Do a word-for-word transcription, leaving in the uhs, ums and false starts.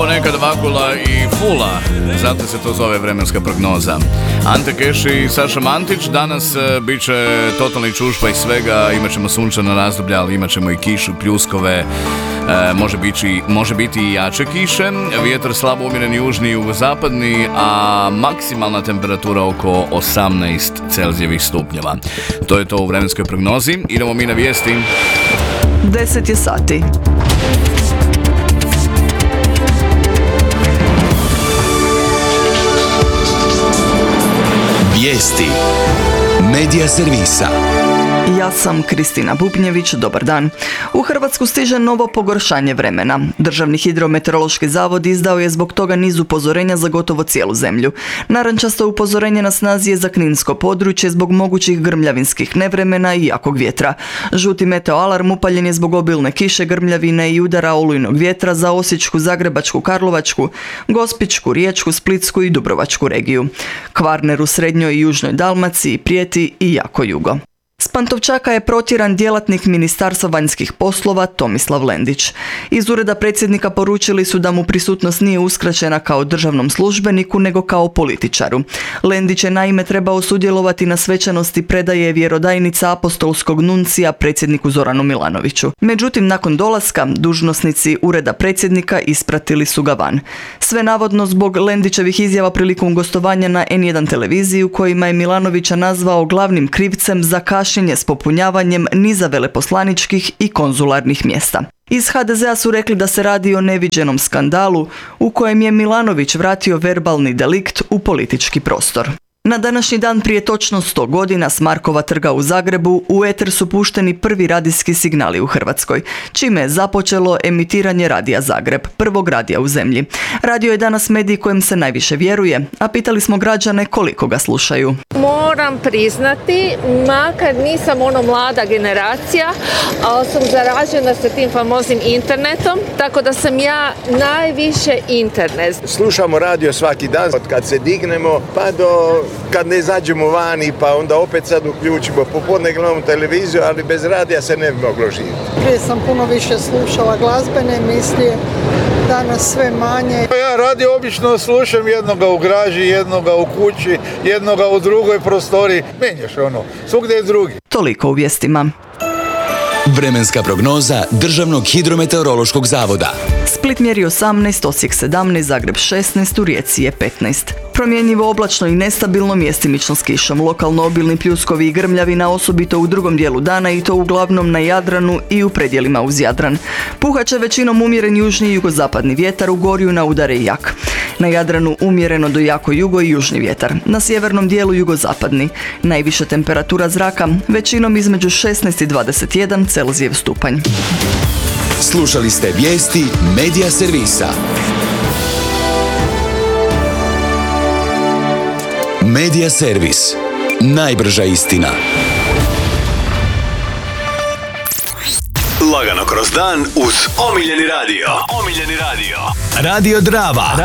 ponekad vakula i fula, zato se to zove vremenska prognoza. Ante Keš i Saša Mantić, danas e, bit će totalni čušpa i svega, imat ćemo sunčana razdoblja, ali imat ćemo i kišu, pljuskove, e, može, biti, može biti i jače kiše, vjetar slabo umjeren južni i jugozapadni, a maksimalna temperatura oko osamnaest Celzijevih stupnjeva. To je to u vremenskoj prognozi. Idemo mi na vijesti. deset je sati. Vijesti Medija servisa. Ja sam Kristina Bubnjević, dobar dan. U Hrvatsku stiže novo pogoršanje vremena. Državni hidrometeorološki zavod izdao je zbog toga niz upozorenja za gotovo cijelu zemlju. Narančasto upozorenje na snazi je za kninsko područje zbog mogućih grmljavinskih nevremena i jakog vjetra. Žuti meteoalarm upaljen je zbog obilne kiše, grmljavine i udara olujnog vjetra za Osječku, Zagrebačku, Karlovačku, Gospićku, Riječku, Splitsku i Dubrovačku regiju. Kvarner u srednjoj i južnoj Dalmaciji prijeti i jako jugo. S Pantovčaka je protjeran djelatnik Ministarstva vanjskih poslova Tomislav Lendić. Iz ureda predsjednika poručili su da mu prisutnost nije uskraćena kao državnom službeniku, nego kao političaru. Lendić je naime trebao sudjelovati na svečanosti predaje vjerodajnica apostolskog nuncija predsjedniku Zoranu Milanoviću. Međutim, nakon dolaska, dužnosnici ureda predsjednika ispratili su ga van. Sve navodno zbog Lendićevih izjava prilikom gostovanja na en jedan televiziji, u kojima je Milanovića nazvao glavnim krivcem za kašnjenje s popunjavanjem niza veleposlaničkih i konzularnih mjesta. Iz ha de zea su rekli da se radi o neviđenom skandalu u kojem je Milanović vratio verbalni delikt u politički prostor. Na današnji dan prije točno sto godina s Markova trga u Zagrebu u eter su pušteni prvi radijski signali u Hrvatskoj, čime je započelo emitiranje Radija Zagreb, prvog radija u zemlji. Radio je danas medij kojem se najviše vjeruje, a pitali smo građane koliko ga slušaju. Moram priznati, makar nisam ono mlada generacija, ali sam zaražena sa tim famoznim internetom, tako da sam ja najviše internet. Slušamo radio svaki dan, od kad se dignemo pa do kad ne izađemo vani, pa onda opet sad uključimo. Popodne gledamo televiziju, ali bez radija se ne bi moglo živjeti. Prije sam puno više slušala glazbene emisije, danas sve manje. Ja radio obično slušam jednoga u graži, jednoga u kući, jednoga u drugoj prostoriji. Menjaš ono, svugdje je drugi. Toliko u vijestima. Vremenska prognoza Državnog hidrometeorološkog zavoda. Split mjeri osamnaest, Osijek sedamnaest, Zagreb šesnaest, u Rijeci je petnaest. Promjenjivo oblačno i nestabilno, mjestimično s kišom, lokalno obilni pljuskovi i grmljavina, osobito u drugom dijelu dana i to uglavnom na Jadranu i u predjelima uz Jadran. Puhat će većinom umjeren južni i jugozapadni vjetar, u gorju na udare i jak. Na Jadranu umjereno do jako jugo i južni vjetar. Na sjevernom dijelu jugozapadni. Najviša temperatura zraka većinom između šesnaest i dvadeset jedan Celzijev stupanj. Slušali ste vijesti Medija servisa. Medija servis. Najbrža istina. Lagano kroz dan uz omiljeni radio. Omiljeni radio. Radio Drava.